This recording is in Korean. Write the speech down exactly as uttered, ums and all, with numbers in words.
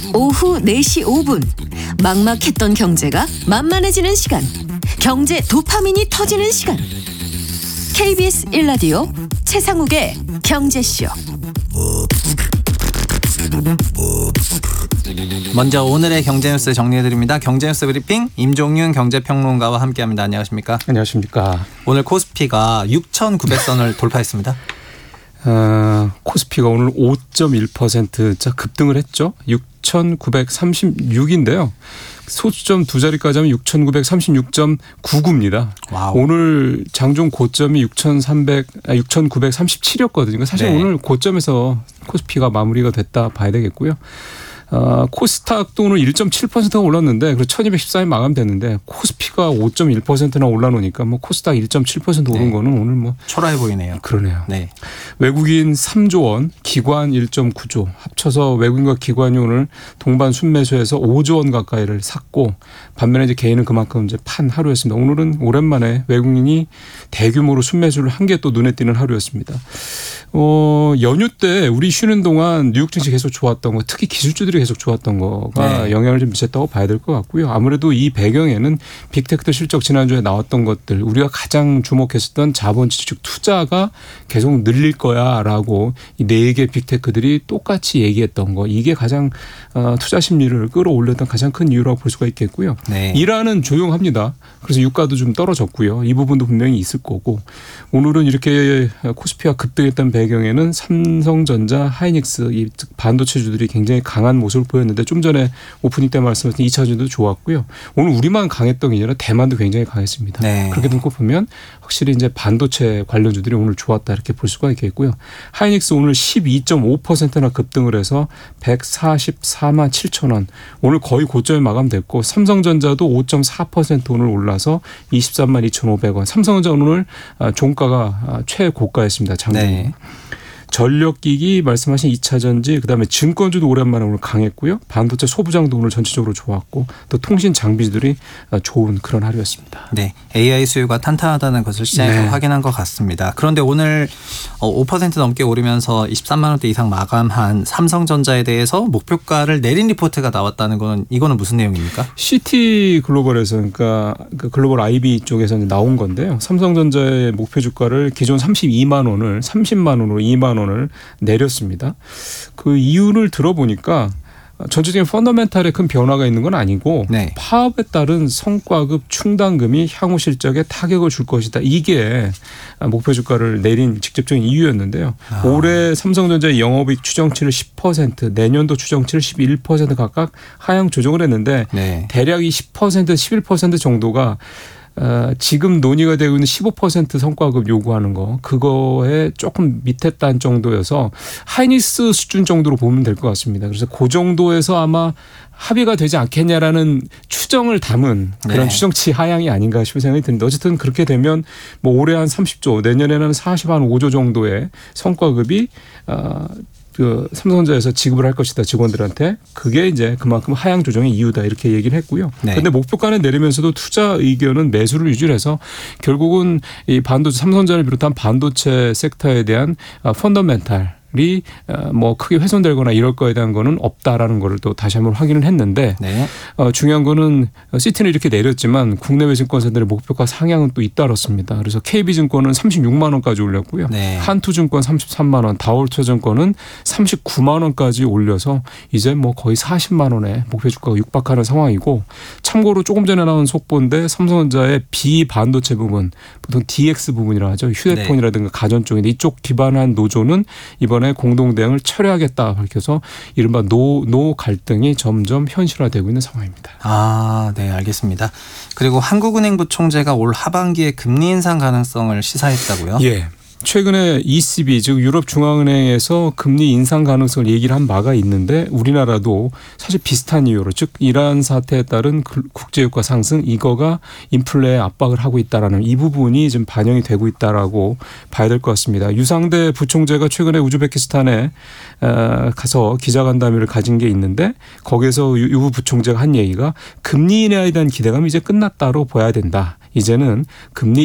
오후 네 시 오 분 막막했던 경제가 만만해지는 시간. 경제 도파민이 터지는 시간. 케이비에스 일 라디오 최상욱의 경제쇼. 먼저 오늘의 경제뉴스 정리해드립니다. 경제뉴스 브리핑 임종윤 경제평론가와 함께합니다. 안녕하십니까? 안녕하십니까? 오늘 코스피가 육천구백 선을 돌파했습니다. 어, 코스피가 오늘 오 점 일 퍼센트 급등을 했죠. 육천구백삼십육인데요. 소수점 두 자리까지 하면 육천구백삼십육 점 구구입니다. 와우. 오늘 장중 고점이 육천삼백, 아, 육천구백삼십칠이었거든요. 사실 네. 오늘 고점에서 코스피가 마무리가 됐다 봐야 되겠고요. 어, 코스닥도 오늘 일 점 칠 퍼센트가 올랐는데 그리고 천이백십사에 마감됐는데 코스피가 오 점 일 퍼센트나 올라놓으니까 뭐 코스닥 일 점 칠 퍼센트 오른 네. 거는 오늘 뭐 초라해 보이네요. 그러네요. 네. 외국인 삼조 원, 기관 일 점 구조 합쳐서 외국인과 기관이 오늘 동반 순매수해서 오조 원 가까이를 샀고 반면에 이제 개인은 그만큼 이제 판 하루였습니다. 오늘은 오랜만에 외국인이 대규모로 순매수를 한 게 또 눈에 띄는 하루였습니다. 어, 연휴 때 우리 쉬는 동안 뉴욕 증시 계속 좋았던 거, 특히 기술주들이 계속 좋았던 거가 네. 영향을 좀 미쳤다고 봐야 될 것 같고요. 아무래도 이 배경에는 빅테크 실적 지난주에 나왔던 것들, 우리가 가장 주목했었던 자본주의 즉 투자가 계속 늘릴 거야라고 이 네 개 빅테크들이 똑같이 얘기했던 거, 이게 가장 어, 투자 심리를 끌어올렸던 가장 큰 이유라고 볼 수가 있겠고요. 네. 이란은 조용합니다. 그래서 유가도 좀 떨어졌고요. 이 부분도 분명히 있을 거고 오늘은 이렇게 코스피가 급등했던 배경에는 삼성전자, 하이닉스 이 반도체주들이 굉장히 강한 모습을 보였는데 좀 전에 오프닝 때 말씀하신 이 차전도 좋았고요. 오늘 우리만 강했던 게 아니라 대만도 굉장히 강했습니다. 네. 그렇게 놓고 보면 확실히 이제 반도체 관련주들이 오늘 좋았다 이렇게 볼 수가 있겠고요. 하이닉스 오늘 십이 점 오 퍼센트나 급등을 해서 백사십사만 칠천 원. 오늘 거의 고점에 마감됐고 삼성전자도 오 점 사 퍼센트 오늘 올라서 이십삼만 이천오백 원. 삼성전자 오늘 종가가 최고가였습니다. 장중. 네. 전력기기 말씀하신 이 차전지 그다음에 증권주도 오랜만에 오늘 강했고요. 반도체 소부장도 오늘 전체적으로 좋았고 또 통신 장비주들이 좋은 그런 하루였습니다. 네, 에이아이 수요가 탄탄하다는 것을 시장에서 네. 확인한 것 같습니다. 그런데 오늘 오 퍼센트 넘게 오르면서 이십삼만 원대 이상 마감한 삼성전자에 대해서 목표가를 내린 리포트가 나왔다는 건 이거는 무슨 내용입니까? 씨티 글로벌에서 그러니까 글로벌 아이비 쪽에서 나온 건데요. 삼성전자의 목표 주가를 기존 삼십이만 원을 삼십만 원으로 이만 원을 내렸습니다. 그 이유를 들어보니까 전체적인 펀더멘탈에 큰 변화가 있는 건 아니고 네. 파업에 따른 성과급 충당금이 향후 실적에 타격을 줄 것이다. 이게 목표 주가를 내린 직접적인 이유였는데요. 아. 올해 삼성전자의 영업이익 추정치를 십 퍼센트, 내년도 추정치를 십일 퍼센트 각각 하향 조정을 했는데 네. 대략 이 십 퍼센트, 십일 퍼센트 정도가 어, 지금 논의가 되고 있는 십오 퍼센트 성과급 요구하는 거 그거에 조금 밑에 단 정도여서 하이닉스 수준 정도로 보면 될 것 같습니다. 그래서 그 정도에서 아마 합의가 되지 않겠냐라는 추정을 담은 그런 네. 추정치 하향이 아닌가 싶은 생각이 드는데 어쨌든 그렇게 되면 뭐 올해 한 삼십조 내년에는 사십오조 정도의 성과급이 어, 그 삼성전자에서 지급을 할 것이다 직원들한테. 그게 이제 그만큼 하향 조정의 이유다 이렇게 얘기를 했고요. 그런데 네. 목표가는 내리면서도 투자 의견은 매수를 유지를 해서 결국은 이 반도체 삼성전자를 비롯한 반도체 섹터에 대한 펀더멘탈 이 뭐 크게 훼손되거나 이럴 거에 대한 거는 없다라는 거를 또 다시 한번 확인을 했는데 네. 어, 중요한 거는 시티는 이렇게 내렸지만 국내외 증권사들의 목표가 상향은 또 잇따랐습니다. 그래서 케이비증권은 삼십육만 원까지 올렸고요. 네. 한투증권 삼십삼만 원, 다올투자증권은 삼십구만 원까지 올려서 이제 뭐 거의 사십만 원의 목표 주가가 육박하는 상황이고 참고로 조금 전에 나온 속보인데 삼성전자의 비반도체 부분, 보통 디엑스 부분이라 하죠. 휴대폰이라든가 가전 쪽인데 이쪽 기반한 노조는 이번에 공동대응을 철회하겠다 밝혀서 이른바 노, 노 갈등이 점점 현실화되고 있는 상황입니다. 아, 네, 알겠습니다. 그리고 한국은행 부총재가 올 하반기에 금리 인상 가능성을 시사했다고요? 예. 최근에 이씨비 즉 유럽중앙은행에서 금리 인상 가능성을 얘기를 한 바가 있는데 우리나라도 사실 비슷한 이유로 즉 이란 사태에 따른 국제유가 상승 이거가 인플레에 압박을 하고 있다라는 이 부분이 지금 반영이 되고 있다라고 봐야 될 것 같습니다. 유상대 부총재가 최근에 우즈베키스탄에 가서 기자간담회를 가진 게 있는데 거기에서 유 부총재가 한 얘기가 금리 인하에 대한 기대감이 이제 끝났다로 봐야 된다. 이제는 금리